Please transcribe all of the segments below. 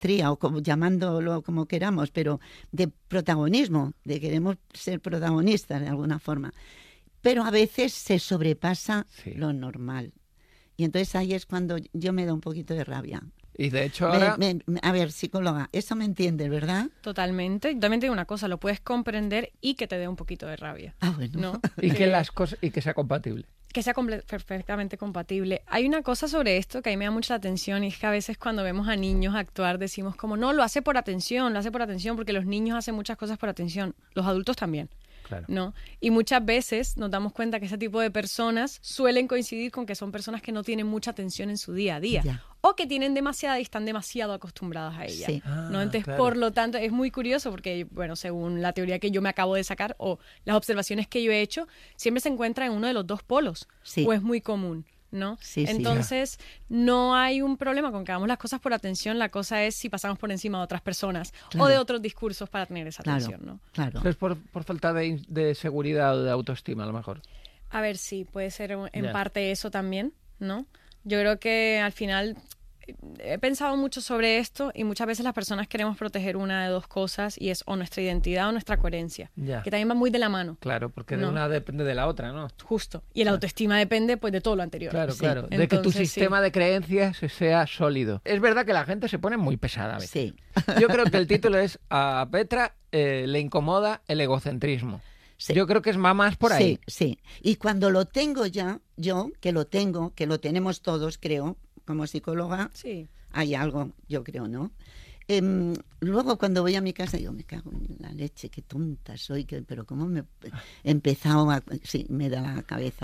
egolatría, o como, llamándolo como queramos, pero de protagonismo, de queremos ser protagonistas de alguna forma. Pero a veces se sobrepasa lo normal. Y entonces ahí es cuando yo me da un poquito de rabia. Y de hecho ahora... A ver, psicóloga, eso me entiendes, ¿verdad? Totalmente. También te digo una cosa, lo puedes comprender y que te dé un poquito de rabia. Ah, bueno. ¿No? Y que las cosas, y que sea compatible. Que sea perfectamente compatible. Hay una cosa sobre esto que a mí me da mucha atención, y es que a veces cuando vemos a niños actuar decimos como, no, lo hace por atención, porque los niños hacen muchas cosas por atención, los adultos también. Claro. ¿No? Y muchas veces nos damos cuenta que ese tipo de personas suelen coincidir con que son personas que no tienen mucha atención en su día a día. Ya. O que tienen demasiada y están demasiado acostumbradas a ella. Sí. ¿No? Entonces, claro. por lo tanto, es muy curioso porque, bueno, según la teoría que yo me acabo de sacar o las observaciones que yo he hecho, siempre se encuentra en uno de los dos polos. Sí. O es muy común, ¿no? Sí, sí. Entonces, no hay un problema con que hagamos las cosas por atención. La cosa es si pasamos por encima de otras personas Claro. o de otros discursos para tener esa Claro, atención, ¿no? claro. Eso es por falta de seguridad o de autoestima, a lo mejor. A ver, sí, puede ser en Ya. parte eso también, ¿no? Yo creo que al final he pensado mucho sobre esto y muchas veces las personas queremos proteger una de dos cosas y es o nuestra identidad o nuestra coherencia, Ya. que también va muy de la mano. Claro, porque de No. una depende de la otra, ¿no? Justo. Y la autoestima depende pues de todo lo anterior. Claro, Sí. claro. De que tu Entonces, sistema de creencias sea sólido. Es verdad que la gente se pone muy pesada a veces. Sí. Yo creo que el título es a Petra le incomoda el egocentrismo. Sí. Yo creo que es más por ahí. Sí, sí. Y cuando lo tengo ya, yo, que lo tenemos todos, creo, como psicóloga, Sí. hay algo, yo creo, ¿no? Luego cuando voy a mi casa digo, me cago en la leche, qué tonta soy, pero cómo me he empezado a... Sí, me da la cabeza,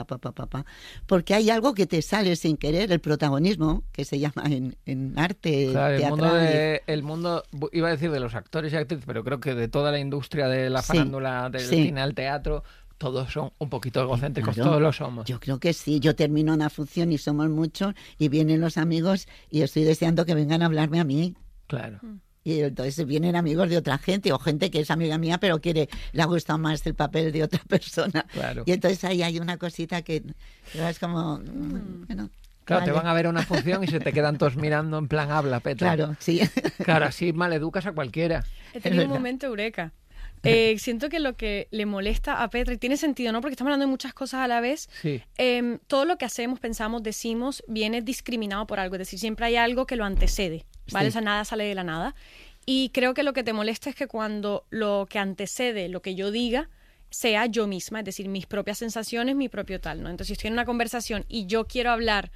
porque hay algo que te sale sin querer, el protagonismo, que se llama en arte Claro, teatral. el mundo, iba a decir de los actores y actrices, pero creo que de toda la industria de la Sí, farándula, del sí. cine al teatro, todos son un poquito egocéntricos, Claro. todos lo somos. Yo creo que sí, yo termino una función y somos muchos y vienen los amigos y estoy deseando que vengan a hablarme a mí. Claro. Y entonces vienen amigos de otra gente o gente que es amiga mía pero le ha gustado más el papel de otra persona. Claro. Y entonces ahí hay una cosita que es como... Bueno, Claro, te vale. van a ver a una función y se te quedan todos mirando en plan habla, Petra. Claro, sí. Claro, así maleducas a cualquiera. He tenido un verdad. momento eureka. Siento que lo que le molesta a Petra, y tiene sentido, ¿no? Porque estamos hablando de muchas cosas a la vez. Sí. Todo lo que hacemos, pensamos, decimos, viene discriminado por algo. Es decir, siempre hay algo que lo antecede, ¿vale? Sí. O sea, nada sale de la nada. Y creo que lo que te molesta es que cuando lo que antecede lo que yo diga sea yo misma, es decir, mis propias sensaciones, mi propio tal, ¿no? Entonces, si estoy en una conversación y yo quiero hablar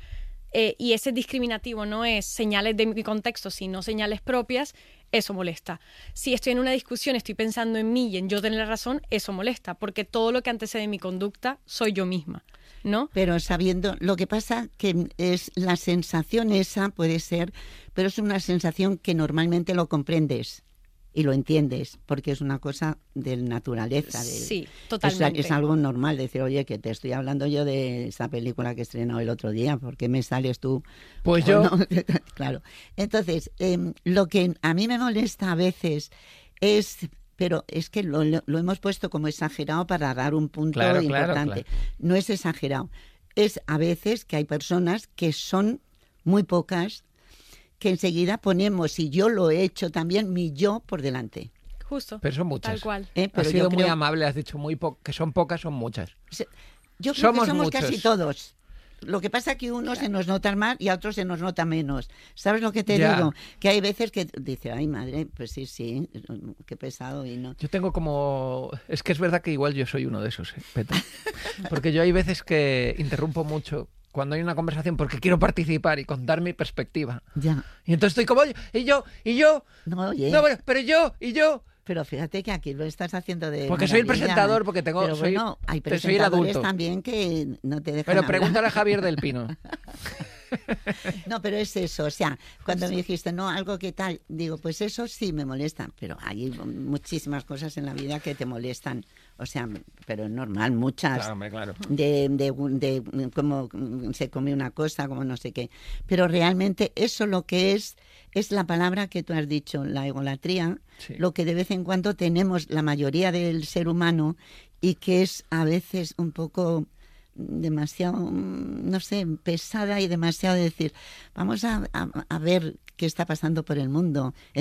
y ese discriminativo no es señales de mi contexto, sino señales propias, eso molesta. Si estoy en una discusión, estoy pensando en mí y en yo tener la razón, eso molesta, porque todo lo que antecede mi conducta soy yo misma, ¿no? Pero sabiendo, lo que pasa que es la sensación esa, puede ser, pero es una sensación que normalmente lo comprendes y lo entiendes, porque es una cosa de naturaleza. Sí, totalmente. Es algo normal decir, oye, que te estoy hablando yo de esa película que he estrenado el otro día, ¿por qué me sales tú? Pues yo... No, claro. Entonces, lo que a mí me molesta a veces es... Pero es que lo hemos puesto como exagerado para dar un punto importante. Claro. No es exagerado. Es a veces que hay personas que son muy pocas, que enseguida ponemos, y yo lo he hecho también, mi yo por delante. Justo. Pero son muchas. Tal cual. Pero Has sido yo muy creo- amable, has dicho que son pocas, son muchas. Yo creo Somos que somos muchos. casi todos. Lo que pasa es que unos se nos notan más y a otros se nos nota menos. ¿Sabes lo que te Ya. digo? Que hay veces que dice, ay madre, pues sí, qué pesado y no. Yo tengo como... Es que es verdad que igual yo soy uno de esos, Petra. Porque yo hay veces que interrumpo mucho cuando hay una conversación porque quiero participar y contar mi perspectiva. Ya. Y entonces estoy como, oye, y yo. No, oye. No, bueno, pero yo. Pero fíjate que aquí lo estás haciendo de Porque soy el maravilla. presentador, porque tengo... Pero soy, bueno, hay soy el presentadores adulto. también que no te dejan Pero hablar. pregúntale a Javier del Pino. No, pero es eso, o sea, cuando me dijiste, no, algo que tal, digo, pues eso sí me molesta, pero hay muchísimas cosas en la vida que te molestan, o sea, pero es normal, muchas. Claro, hombre, claro. De cómo se come una cosa, como no sé qué. Pero realmente eso lo que es la palabra que tú has dicho, la egolatría, Sí. lo que de vez en cuando tenemos la mayoría del ser humano y que es a veces un poco demasiado, no sé, pesada y demasiado decir, vamos a ver qué está pasando por el mundo.